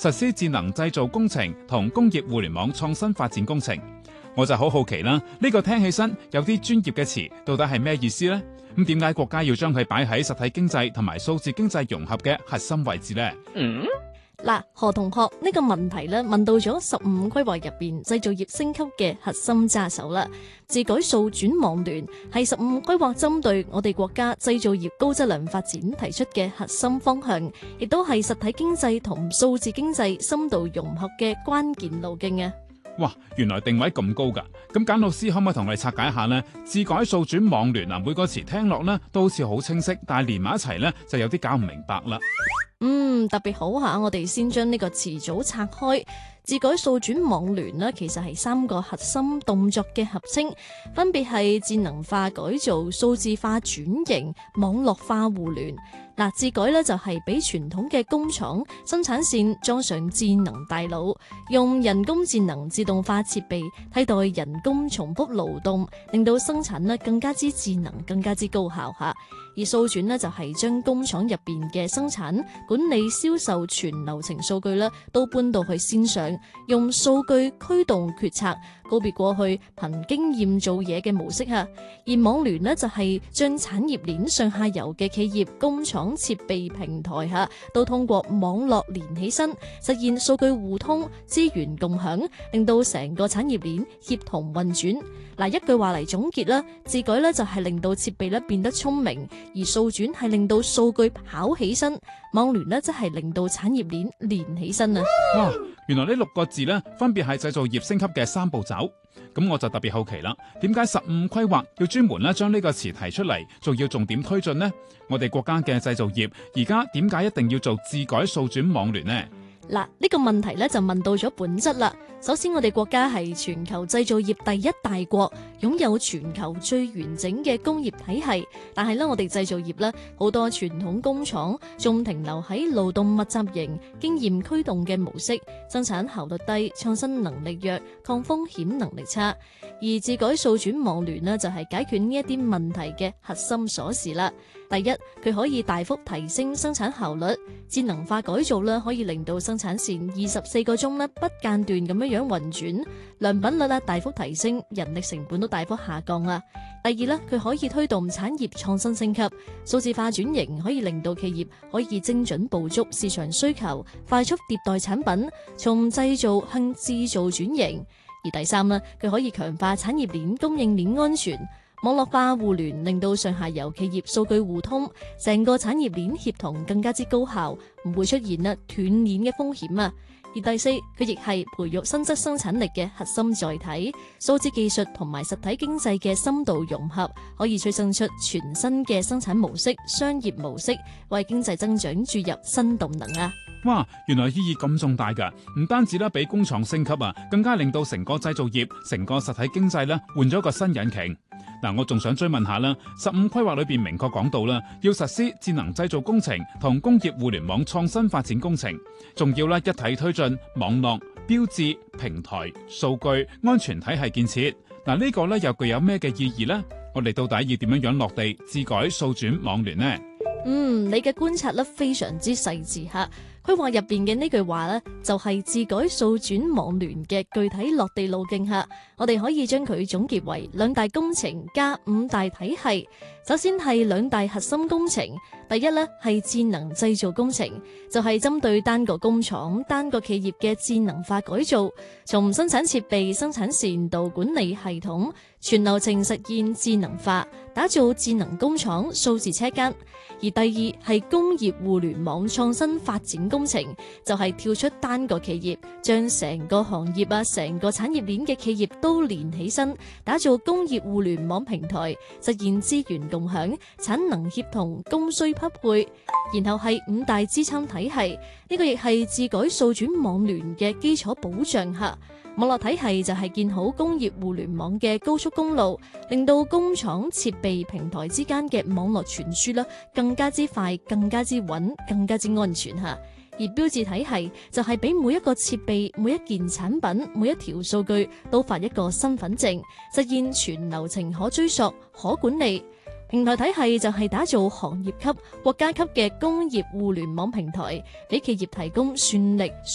實施智能製造工程同工業互聯網創新發展工程。我就好好奇啦，呢個聽起身有啲專業嘅詞，到底係咩意思呢？咁點解國家要將佢擺喺實體經濟同埋數字經濟融合嘅核心位置呢？ 嗱，何同學呢個問題咧問到咗15規劃入邊製造業升級嘅核心揸手啦。自改數轉網聯係15規劃針對我哋國家製造業高質量發展提出嘅核心方向，亦都係實體經濟同數字經濟深度融合嘅關鍵路徑啊！ 哇，原來定位咁高㗎！咁簡老師可唔可以同我哋拆解一下呢？自改數轉網聯每個詞聽落呢都好似好清晰，但係連埋一齊呢就有啲搞唔明白啦。 特別好下，我哋先將呢個詞組拆開。自改數轉網聯呢，其實係3個核心動作嘅合稱，分別係智能化改造、數字化轉型、網絡化互聯。自改呢就係俾傳統嘅工廠生產線裝上智能大腦，用人工智能自動化設備替代人工重複勞動，令到生產呢更加之智能、更加之高效吓。而數轉呢就係將工廠入邊嘅生產、管理、銷售全流程數據呢都搬到去線上，用數據驅動決策，告別過去憑經驗做嘢嘅模式吓。而網聯呢就係將產業鏈上下游嘅企業、工廠、設備平台吓，都通過網絡連起身，實現數據互通、資源共享，令到成個產業鏈協同運轉。一句話嚟總結啦，自改呢就係令到設備呢變得聰明，而數轉係令到數據跑起身，網聯呢則係令到產業鏈連起身啊！ 哇，原來呢6個字呢分別係製造業升級嘅3步驟。咁我就特別好奇啦，點解15規劃要專門將呢個詞提出嚟，仲要重點推進呢？我哋國家嘅製造業而家點解一定要做自改數轉網聯呢？ 呢個問題呢就問到咗本質啦。首先，我哋國家係全球製造業第一大國，擁有全球最完整嘅工業體系。但係呢，我哋製造業呢好多傳統工廠仲停留喺勞動密集型、經驗驅動嘅模式，生產效率低、創新能力弱、抗風險能力差。而自改數轉網聯呢，就係解決呢一啲問題嘅核心鎖匙啦。第一，佢可以大幅提升生產效率，智能化改造呢可以令到生產線24個鐘呢不間斷咁樣運轉，良品率大幅提升，人力成本都大幅下降啦。第二呢，佢可以推動產業創新升級，數字化轉型可以令到企業可以精準捕捉市場需求，快速迭代產品，從製造向製造轉型。而第三呢，佢可以強化產業鏈供應鏈安全。網絡化互聯令到上下游企業數據互通，成個產業鏈協同更加之高效，唔會出現斷鏈嘅風險啊。而第四，佢亦係培育新質生產力嘅核心載體，數字技術同埋實體經濟嘅深度融合，可以催生出全新嘅生產模式、商業模式，為經濟增長注入新動能啊！ 哇，原來意義咁重大㗎，唔單止俾工廠升級更加令到成個製造業、成個實體經濟換咗個新引擎。我仲想追問下啦，15規劃裏邊明確講到啦，要實施智能製造工程同工業互聯網創新發展工程，仲要一體推進網絡、標誌、平台、數據、安全體系建設。呢個又具有咩嘅意義呢？我哋到底要點樣落地自改數轉網聯呢？ 你嘅觀察非常之細緻吓。規劃入邊嘅呢句話呢，就係自改數轉網聯嘅具體落地路徑下，我哋可以將佢總結為2大工程加5大體系。首先係2大核心工程，第一呢係智能製造工程，就係針對單個工廠、單個企業嘅智能化改造，從生產設備、生產線到管理系統，全流程實現智能化，打造智能工廠、數字車間。而第二係工業互聯網創新發展工程，就係跳出單個企業，將成個行業成個產業鏈嘅企業都連起身，打造工業互聯網平台，實現資源共享、產能協同、供需匹配。然後係5大支撐體系，呢個亦係自改數轉網聯嘅基礎保障下。網絡體系就係建好工業互聯網嘅高速公路，令到工廠設備平台之間嘅網絡傳輸更加之快、更加之穩、更加之安全吓。而標誌體系就係俾每一個設備、每一件產品、每一條數據都發一個身份證，實現全流程可追溯、可管理。平台體系就係打造行業級、國家級嘅工業互聯網平台，俾企業提供算力、